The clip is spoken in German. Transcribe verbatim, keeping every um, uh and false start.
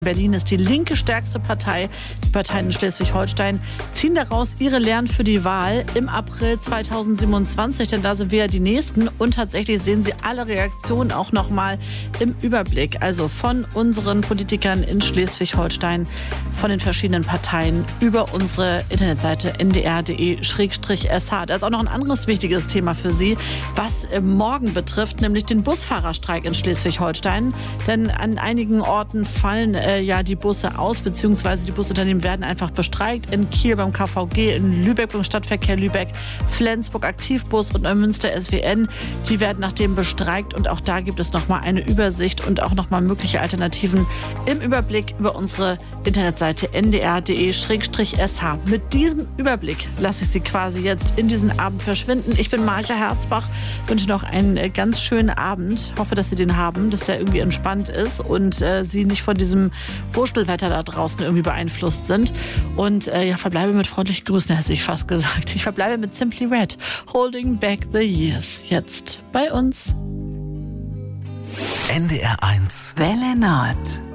Berlin ist die linke stärkste Partei. Die Parteien in Schleswig-Holstein ziehen daraus ihre Lehren für die Wahl im April zweitausendsiebenundzwanzig, denn da sind wir ja die Nächsten. Und tatsächlich sehen Sie alle Reaktionen auch nochmal im Überblick. Also von unseren Politikern in Schleswig-Holstein, von den verschiedenen Parteien über unsere Internetseite n d r punkt d e slash s h. Da ist auch noch ein anderes wichtiges Thema für Sie, was morgen betrifft, nämlich den Busfahrerstreik in Schleswig-Holstein. Denn an einigen Orten fallen äh, ja die Busse aus, beziehungsweise die Busunternehmen werden einfach bestreikt. In Kiel beim K V G, in Lübeck beim Stadtverkehr Lübeck, Flensburg Aktivbus und Neumünster S W N. Die werden nach dem bestreikt und auch da gibt es nochmal eine Übersicht und auch nochmal mögliche Alternativen im Überblick über unsere Internetseite n d r punkt d e slash s h. Mit diesem Überblick lasse ich Sie quasi jetzt in diesen Abend verschwinden. Ich bin Marja Herzbach, wünsche noch einen ganz schönen Abend. Hoffe, dass Sie den haben, dass der irgendwie entspannt ist und äh, Sie nicht von diesem Wurstelwetter da draußen irgendwie beeinflusst sind. Und äh, ja, verbleibe mit freundlichen Grüßen, hätte ich fast gesagt. Ich verbleibe mit Simply Red, Holding Back the Years. Jetzt bei uns. N D R eins Welle Nord.